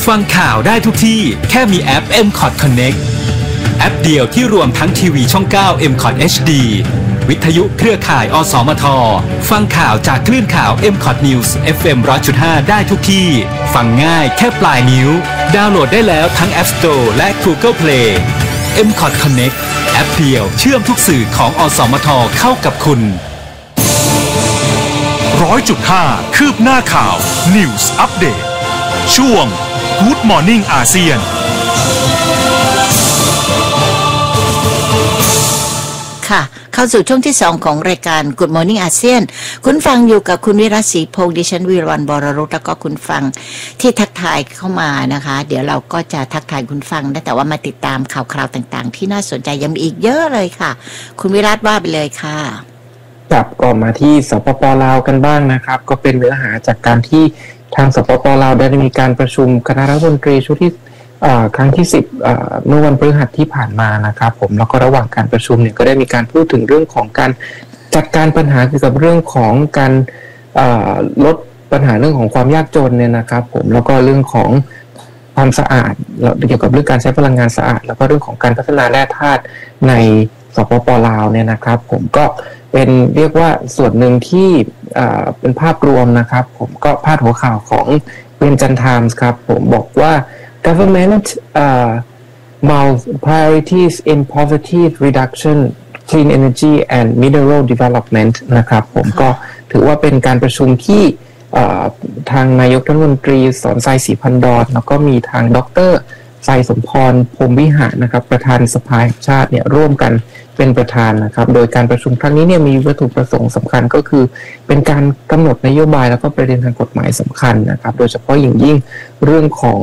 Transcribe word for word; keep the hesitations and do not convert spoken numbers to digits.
ฟังข่าวได้ทุกที่แค่มีแอป เอ็ม คอท Connect แอปเดียวที่รวมทั้งทีวีช่อง เก้า เอ็ม คอท เอช ดี วิทยุเครือข่าย อสมท ฟังข่าวจากคลื่นข่าว เอ็ม คอท News เอฟ เอ็ม หนึ่งร้อยจุดห้า ได้ทุกที่ฟังง่ายแค่ปลายนิ้วดาวน์โหลดได้แล้วทั้ง App Store และ Google Play เอ็ม คอท Connect แอปเดียวเชื่อมทุกสื่อของอสมทเข้ากับคุณร้อยจุดห้าคืบหน้าข่าว News Update ช่วง Good Morning อาเซียนค่ะเข้าสู่ช่วงที่สองของรายการ Good Morning อาเซียนคุณฟังอยู่กับคุณวิรัตศรีพงษ์ดิฉันวีรวรรณบรรุตแล้วก็คุณฟังที่ทักทายเข้ามานะคะเดี๋ยวเราก็จะทักทายคุณฟังนะแต่ว่ามาติดตามข่าวคราวต่างๆที่น่าสนใจยังมีอีกเยอะเลยค่ะคุณวิรัตว่าไปเลยค่ะครับก็มาที่สปป.ลาวกันบ้างนะครับก็เป็นเนื้อหาจากการที่ทางสปป.ลาวได้มีการประชุมคณะรัฐมนตรีชุดที่ครั้งที่สิบเมื่อวันพฤหัสที่ผ่านมานะครับผมแล้วก็ระหว่างการประชุมเนี่ยก็ได้มีการพูดถึงเรื่องของการจัดการปัญหาเกี่ยวกับเรื่องของการลดปัญหาเรื่องของความยากจนเนี่ยนะครับผมแล้วก็เรื่องของความสะอาดเกี่ยวกับเรื่องการใช้พลังงานสะอาดแล้วก็เรื่องของการพัฒนาแร่ธาตุในสปป.ลาวเนี่ยนะครับผมก็เป็นเรียกว่าส่วนหนึ่งที่เป็นภาพรวมนะครับผมก็พาดหัวข่าวของเวียงจันทร์ไทมส์ครับผมบอกว่า government uh, mouth priorities in poverty reduction clean energy and mineral development นะครับผมก็ถือว่าเป็นการประชุมที่ทางนายกรัฐมนตรีสอนไซศรีพันดรแล้วก็มีทางดร.ไซสมพรพรหมวิหารนะครับประธานสภาแห่งชาติเนี่ยร่วมกันเป็นประธานนะครับโดยการประชุมครั้งนี้เนี่ยมีวัตถุประสงค์สำคัญก็คือเป็นการกำหนดนโยบายแล้วก็ประเด็นทางกฎหมายสำคัญนะครับโดยเฉพาะอย่างยิ่งเรื่องของ